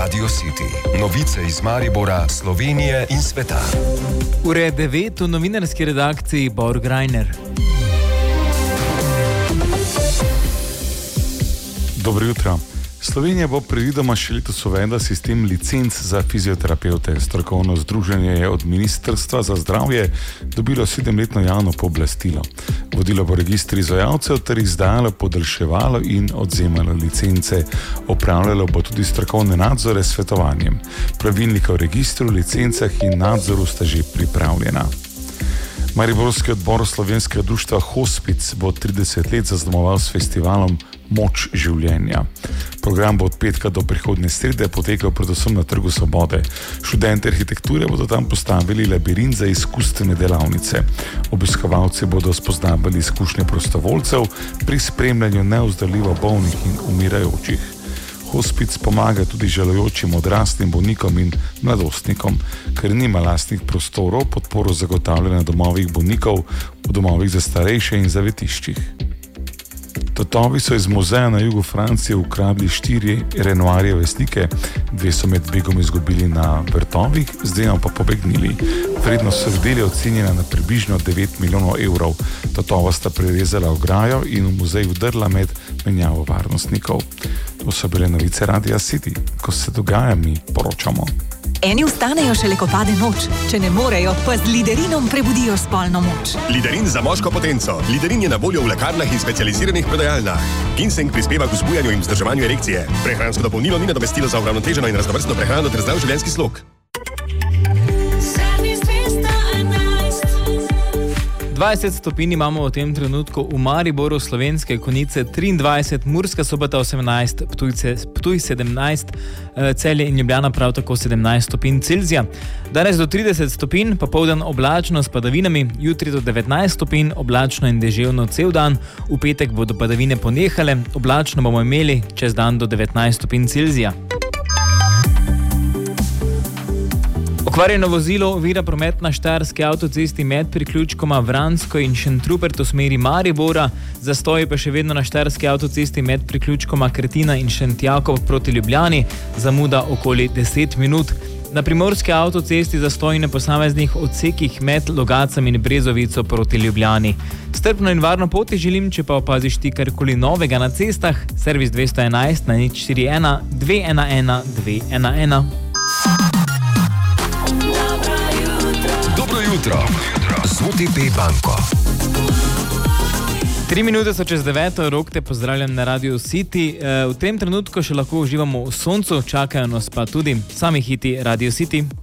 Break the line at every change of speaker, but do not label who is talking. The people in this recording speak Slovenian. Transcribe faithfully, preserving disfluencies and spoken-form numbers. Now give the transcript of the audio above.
Radio City. Novice iz Maribora, Slovenije in sveta.
Ure devet v novinarski redakciji Bor Greiner.
Dobro jutro. Slovenija bo predvidoma še letos uvedla sistem licenc za fizioterapevte. Strokovno združenje je od Ministrstva za zdravje dobilo sedemletno javno pooblastilo. Vodilo bo registr izvajalcev ter izdajalo, podaljševalo in odzemalo licence. Opravljalo bo tudi strokovne nadzore s svetovanjem. Pravilnika o registru, licencah in nadzoru sta že pripravljena. Mariborski odbor Slovenskega društva Hospic bo trideset let zaznamoval s festivalom Moč življenja. Program bo od petka do prihodnje srede potekal predvsem na Trgu Svobode. Študenti arhitekture bodo tam postavili labirint za izkustvene delavnice. Obiskovalci bodo spoznavali izkušnje prostovoljcev pri spremljanju neozdravljivo bolnih in umirajočih. Hospic pomaga tudi žalujočim odraslim bolnikom in mladostnikom, ker nima lastnih prostorov, podporo zagotavlja na domovih bolnikov, v domovih za starejše in zavetiščih. Tatovi so iz muzeja na jugu Francije ukradli štiri Renoirjeve slike, dve so med begom izgubili na vrtovih, z dvema pa pobegnili. Vrednost vseh del je ocenjena na približno devet milijonov evrov. Tatova sta prerezala ograjo in v muzej vdrla med menjavo varnostnikov. To so bile novice Radia City. Ko se dogaja, mi poročamo.
Eni vstanejo šele, ko pade noč. Če ne morejo, pa z Liderinom prebudijo spolno moč.
Liderin za moško potenco. Liderin je na voljo v lekarnah in specializiranih prodajalnah. Ginseng prispeva k vzbujanju in vzdrževanju erekcije. Prehransko dopolnilo ni nadomestilo za uravnoteženo in raznovrstno prehrano ter zdrav življenjski slog.
dvajset stopinj imamo v tem trenutku v Mariboru, Slovenske Konjice triindvajset, Murska Sobota osemnajst, Ptujce, Ptuj sedemnajst, Celje in Ljubljana prav tako sedemnajst stopinj Celzija. Danes do trideset stopinj, popoldan oblačno s padavinami, jutri do devetnajst stopinj, oblačno in deževno cel dan, v petek bodo padavine ponehale, oblačno bomo imeli čez dan do devetnajst stopinj Celzija. Okvarjeno vozilo ovira promet na Štajerski avtocesti med priključkoma Vransko in Šentrupert v smeri Maribora, zastoji pa še vedno na Štajerski avtocesti med priključkoma Kretina in Šentjakov proti Ljubljani, zamuda okoli deset minut. Na Primorski avtocesti zastoji na posameznih odsekih med Logacem in Brezovico proti Ljubljani. Strpno in varno poti želim, če pa opaziš ti karkoli novega na cestah, servis dvesto enajst na nič štiri ena dve ena ena dve ena ena.
Jutro z O T P banko.
Tri minute so čez deveto, Rok te pozdravljam na Radio City. V tem trenutku še lahko uživamo v soncu, čakajo nas pa tudi sami hiti Radio City.